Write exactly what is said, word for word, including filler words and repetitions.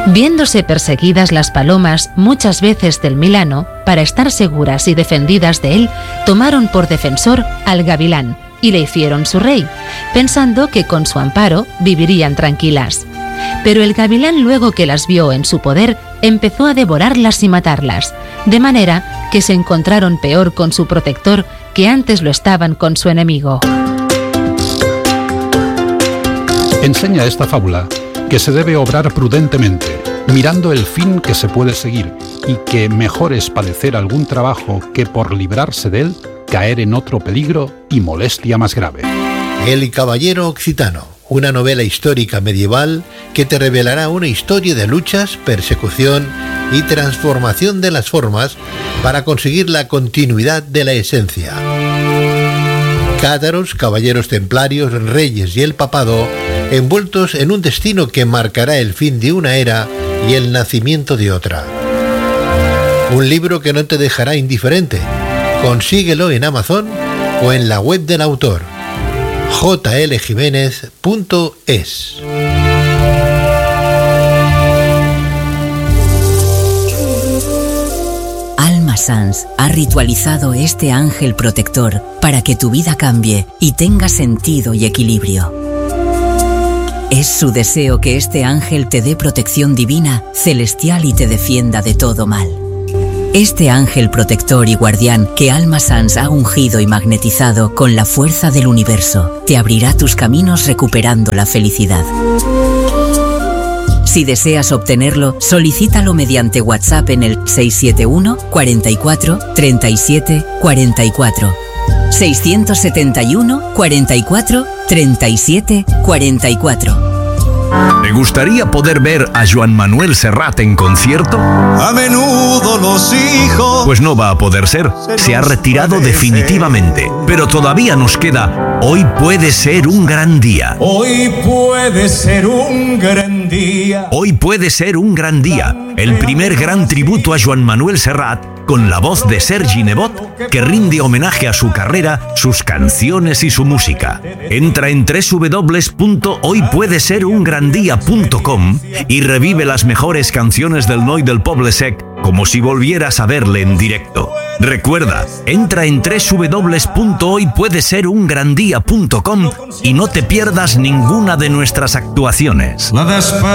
Viéndose perseguidas las palomas muchas veces del Milano, para estar seguras y defendidas de él, tomaron por defensor al gavilán y le hicieron su rey, pensando que con su amparo vivirían tranquilas. Pero el gavilán, luego que las vio en su poder, empezó a devorarlas y matarlas, de manera que se encontraron peor con su protector que antes lo estaban con su enemigo. Enseña esta fábula que se debe obrar prudentemente, mirando el fin que se puede seguir, y que mejor es padecer algún trabajo que por librarse de él caer en otro peligro y molestia más grave. El Caballero Occitano, una novela histórica medieval que te revelará una historia de luchas, persecución y transformación de las formas para conseguir la continuidad de la esencia. Cátaros, caballeros templarios, reyes y el papado, envueltos en un destino que marcará el fin de una era y el nacimiento de otra. Un libro que no te dejará indiferente. Consíguelo en Amazon o en la web del autor, j l jiménez punto es. Alma Sans ha ritualizado este ángel protector para que tu vida cambie y tenga sentido y equilibrio. Es su deseo que este ángel te dé protección divina, celestial y te defienda de todo mal. Este ángel protector y guardián que Alma Sans ha ungido y magnetizado con la fuerza del universo, te abrirá tus caminos recuperando la felicidad. Si deseas obtenerlo, solicítalo mediante WhatsApp en el seis siete uno, cuarenta y cuatro, treinta y siete, cuarenta y cuatro. seiscientos setenta y uno, cuarenta y cuatro, treinta y siete, cuarenta y cuatro. ¿Te gustaría poder ver a Joan Manuel Serrat en concierto? A menudo los hijos... Pues no va a poder ser. Se ha retirado definitivamente. Pero todavía nos queda Hoy puede ser un gran día. Hoy puede ser un gran día. Hoy puede ser un gran día. El primer gran tributo a Joan Manuel Serrat, con la voz de Sergi Nebot, que rinde homenaje a su carrera, sus canciones y su música. Entra en doble u doble u doble u punto hoy puede ser un gran día punto com y revive las mejores canciones del Noi del Poble Sec como si volvieras a verle en directo. Recuerda, entra en doble u doble u doble u punto hoy puede ser un gran día punto com y no te pierdas ninguna de nuestras actuaciones.